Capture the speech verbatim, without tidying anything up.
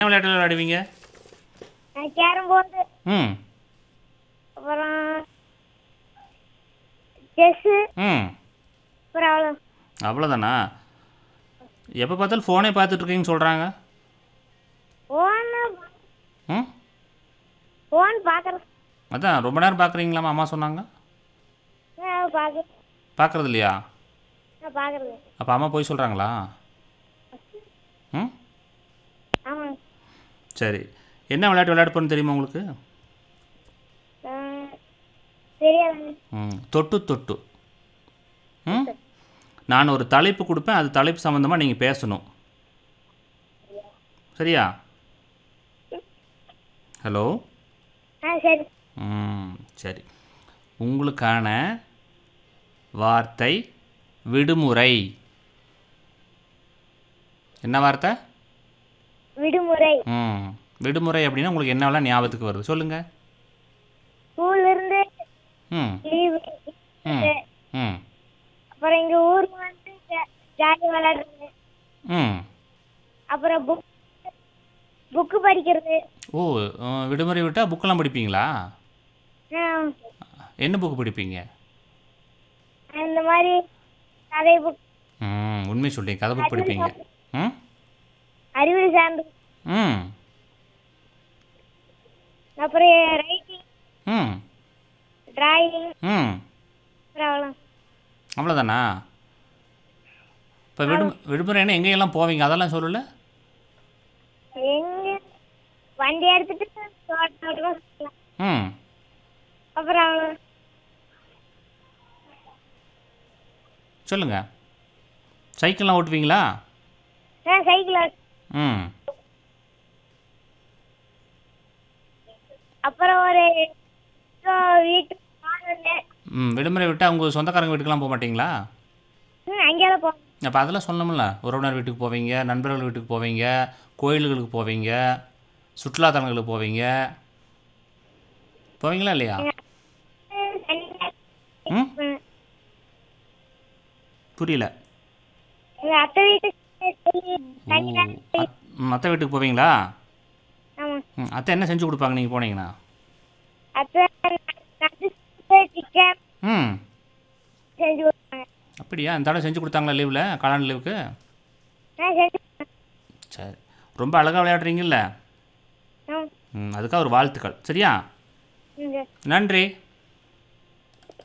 என்ன விளையாட்டு விளையாடுவீங்க? Carrom board, ம் அப்புறம் செஸ்ஸு, ம் அப்புறம் அவ்வளோ. அவ்வளோதானா? எப்போ பார்த்தாலும் ஃபோனே பார்த்துட்டு இருக்கீங்கன்னு சொல்கிறாங்க. ஃபோனு ம் ஃபோன் பார்க்குறது அதான் ரொம்ப நேரம் பார்க்குறீங்களாமா அம்மா சொன்னாங்க. பார்க்குறது பார்க்குறது இல்லையா? பார்க்குறது. அப்போ அம்மா போய் சொல்கிறாங்களா? ம் ஆமாங்க. சரி. என்ன விளையாட்டு விளையாட போகிறேன்னு தெரியுமா உங்களுக்கு? தெரியாதுங்க. ம் தொட்டு தொட்டு. ம் நான் ஒரு தலைப்பு கொடுப்பேன், அது தலைப்பு சம்மந்தமாக நீங்கள் பேசணும். சரியா? ஹலோ. ஆ சரி. ம் சரி. உங்களுக்கான வார்த்தை விடுமுறை. என்ன வார்த்தை? விடுமுறை. ம் விடுமுறை அப்படின்னா உங்களுக்கு என்னவெல்லாம் ஞாபகத்துக்கு வருது சொல்லுங்கள். ஸ்கூல்ல இருந்து ம் லீவு. ம் ம் அப்புறம் இங்க ஊருக்கு வந்து ஜாலியாக விளையாடுறது. ம் அப்புறம் புக் புக்கு படிக்கிறது. ஓ அஹ், விடுமுறை விட்டால் புக்கெல்லாம் படிப்பீங்களா? ஆ, என்ன புக்கு படிப்பீங்க? இந்த மாதிரி கதை புக், ம் உண்மை சொல்றீங்க, கதை புக் படிப்பீங்க. ம் அறிவியல் சார்ந்து, ம் அப்புறம் ரைட்டிங், ம் டிராயிங், ம் அப்புறம் அவ்வளோ. அவ்வளோதானா? இப்போ விடு விடுமுறைன்னா எங்கெல்லாம் போவீங்க அதெல்லாம் சொல்லலை. எங்க வண்டி எடுத்துட்டு தோட்டத்தோட்டமா சுத்தலாம். ம் அப்புறம் அவ்வளோ. சொல்லுங்கள். சைக்கிள்லாம் ஓட்டுவீங்களா? ஆ சைக்கிள் ஓட்டு. ம் அப்புறம் ஒரு வீட்டுக்கு போனேன். ம் விடுமுறை விட்டால் உங்கள் சொந்தக்காரங்க வீட்டுக்கெல்லாம் போக மாட்டீங்களா? ம் அங்கேயாவது போனேன். அப்போ அதெல்லாம் சொல்லணும்ல. உறவினர் வீட்டுக்கு போவீங்க, நண்பர்கள் வீட்டுக்கு போவீங்க, கோயில்களுக்கு போவீங்க, சுற்றுலாத்தலங்களுக்கு போவீங்க. போவீங்களா இல்லையா? ம் ம். புரியல. எங்க அத்தை வீட்டுக்கு தண்ணி தான். அத்தை வீட்டுக்கு போவீங்களா? ஆமா. ம் அத்தை என்ன செஞ்சு கொடுப்பாங்க நீங்கள் போனீங்கன்னா? அத்தை நட்டு சிக்கன் ம் செஞ்சு கொடுத்தாங்க. அப்படியா? இந்த தடவை செஞ்சு கொடுத்தாங்களா லீவில், காலாண்டு லீவுக்கு? ஆ செஞ்சு கொடுத்தாங்க. சரி. ரொம்ப அழகாக விளையாடுறீங்கல்ல. ஆ. ம் அதுக்காக ஒரு வாழ்த்துக்கள். சரியா? ம். நன்றி.